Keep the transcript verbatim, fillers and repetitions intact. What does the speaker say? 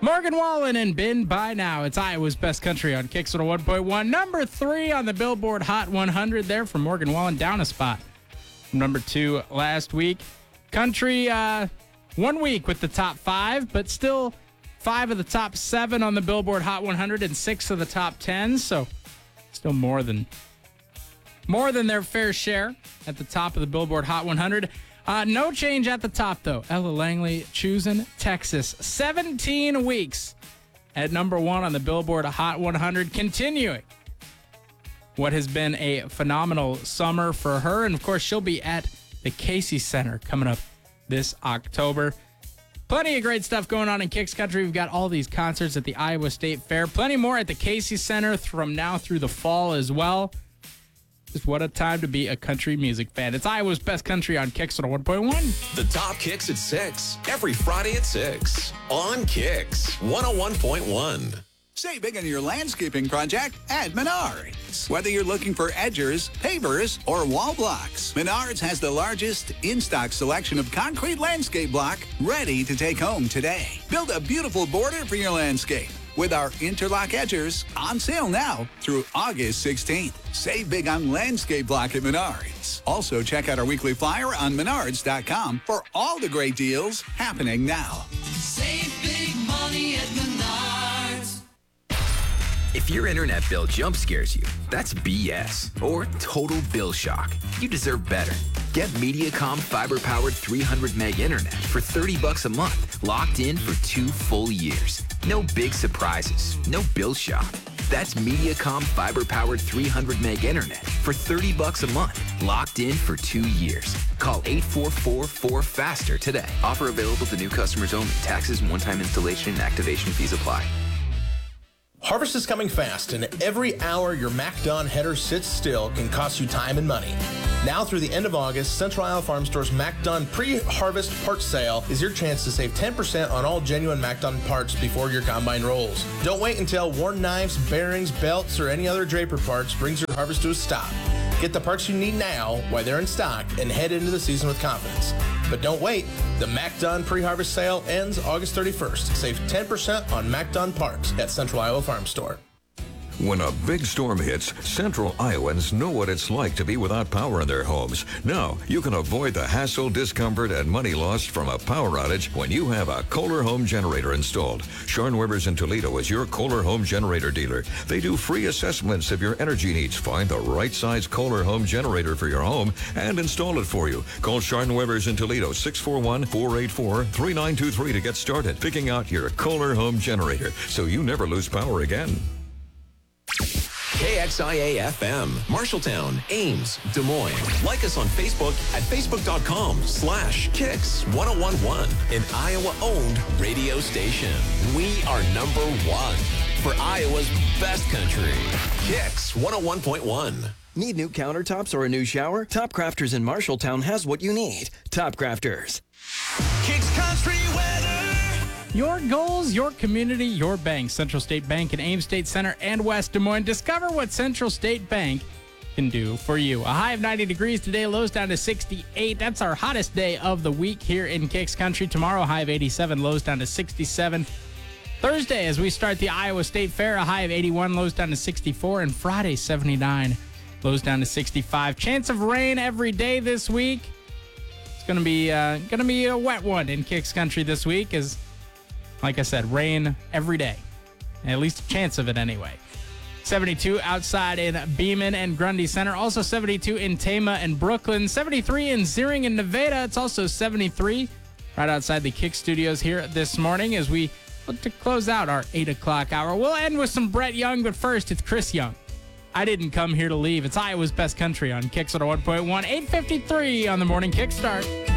Morgan Wallen and Been By Now. It's Iowa's Best Country on Kicks one oh one point one. Number three on the Billboard Hot one hundred there from Morgan Wallen, down a spot from number two last week. Country, uh, one week with the top five, but still five of the top seven on the Billboard Hot one hundred and six of the top ten. So still more than more than their fair share at the top of the Billboard Hot one hundred. Uh, no change at the top, though. Ella Langley, Choosing Texas. seventeen weeks at number one on the Billboard Hot one hundred, continuing what has been a phenomenal summer for her. And, of course, she'll be at the Casey Center coming up this October. Plenty of great stuff going on in Kicks Country. We've got all these concerts at the Iowa State Fair. Plenty more at the Casey Center from now through the fall as well. Just what a time to be a country music fan. It's Iowa's Best Country on Kicks one oh one point one. The top Kicks at six, every Friday at six on Kicks one oh one point one. Save big on your landscaping project at Menards. Whether you're looking for edgers, pavers, or wall blocks, Menards has the largest in-stock selection of concrete landscape block ready to take home today. Build a beautiful border for your landscape with our interlock edgers on sale now through August sixteenth. Save big on landscape block at Menards. Also, check out our weekly flyer on menards dot com for all the great deals happening now. Save big money at Menards. If your internet bill jump scares you, that's B S or total bill shock. You deserve better. Get Mediacom fiber-powered three hundred meg internet for thirty bucks a month, locked in for two full years. No big surprises, no bill shock. That's Mediacom fiber-powered three hundred meg internet for thirty bucks a month, locked in for two years. Call eight four four, four faster today. Offer available to new customers only. Taxes and one-time installation and activation fees apply. Harvest is coming fast, and every hour your MacDon header sits still can cost you time and money. Now through the end of August, Central Iowa Farm Store's MacDon pre-harvest parts sale is your chance to save ten percent on all genuine MacDon parts before your combine rolls. Don't wait until worn knives, bearings, belts, or any other Draper parts brings your harvest to a stop. Get the parts you need now while they're in stock and head into the season with confidence. But don't wait. The MacDon pre-harvest sale ends August thirty-first. Save ten percent on MacDon parts at Central Iowa Farm Store. When a big storm hits, Central Iowans know what it's like to be without power in their homes. Now, you can avoid the hassle, discomfort, and money lost from a power outage when you have a Kohler home generator installed. Scharnwebers in Toledo is your Kohler home generator dealer. They do free assessments of your energy needs. Find the right size Kohler home generator for your home and install it for you. Call Scharnwebers in Toledo, six four one, four eight four, three nine two three to get started picking out your Kohler home generator so you never lose power again. K X I A F M, Marshalltown, Ames, Des Moines. Like us on Facebook at facebook.com slash Kicks 1011, an Iowa-owned radio station. We are number one for Iowa's best country. Kicks one oh one point one. Need new countertops or a new shower? Top Crafters in Marshalltown has what you need. Top Crafters. Kicks Country weather. Your goals, your community, your bank. Central State Bank in Ames State Center and West Des Moines. Discover what Central State Bank can do for you. A high of ninety degrees today, lows down to sixty-eight. That's our hottest day of the week here in Kicks Country. Tomorrow, high of eighty-seven, lows down to sixty-seven. Thursday, as we start the Iowa State Fair, a high of eighty-one, lows down to sixty-four. And Friday, seventy-nine, lows down to sixty-five. Chance of rain every day this week. It's going to be uh, going to be a wet one in Kicks Country this week, as like I said, rain every day. At least a chance of it anyway. seventy-two outside in Beeman and Grundy Center. Also seventy-two in Tama and Brooklyn. seventy-three in Ziering and Nevada. It's also seventy-three right outside the Kick Studios here this morning as we look to close out our eight o'clock hour. We'll end with some Brett Young, but first it's Chris Young. I didn't come here to leave. It's Iowa's Best Country on Kicks one oh one point one. eight fifty-three on the morning kickstart.